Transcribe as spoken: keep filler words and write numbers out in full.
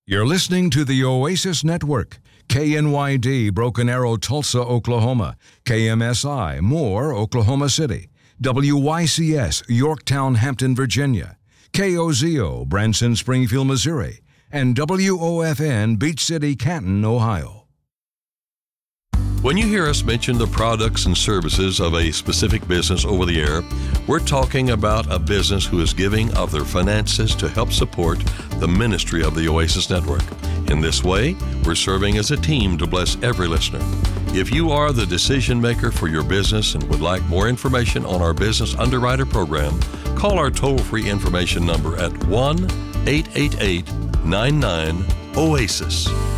You're listening to the Oasis Network, K N Y D, Broken Arrow, Tulsa, Oklahoma, K M S I, Moore, Oklahoma City, W Y C S, Yorktown, Hampton, Virginia, K O Z O, Branson, Springfield, Missouri, and W O F N, Beach City, Canton, Ohio. When you hear us mention the products and services of a specific business over the air, we're talking about a business who is giving of their finances to help support the ministry of the Oasis Network. In this way, we're serving as a team to bless every listener. If you are the decision maker for your business and would like more information on our Business Underwriter program, call our toll-free information number at one eight eight eight, nine nine, O A S I S.